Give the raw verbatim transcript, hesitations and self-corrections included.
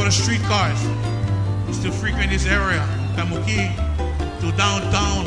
the streetcars. We still frequent this area. Kamuki to downtown